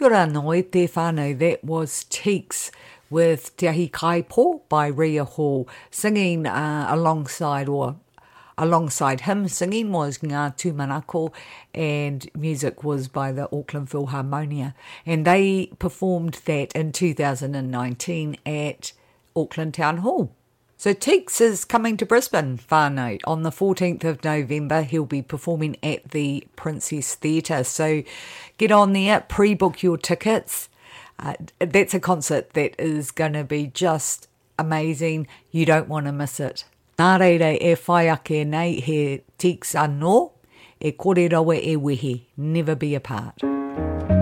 Kia ora noi te whānau. That was Teeks with Te Ahi Kaipo by Ria Hall. Singing alongside him, singing was Ngā Tūmanako, and music was by the Auckland Philharmonia. And they performed that in 2019 at Auckland Town Hall. So Teeks is coming to Brisbane, whānau. On the 14th of November, he'll be performing at the Princess Theatre. So get on there, pre-book your tickets. That's a concert that is going to be just amazing. You don't want to miss it. Nā reira e whai ake nei he Teeks anō, e kore rawa e wehe, never be apart.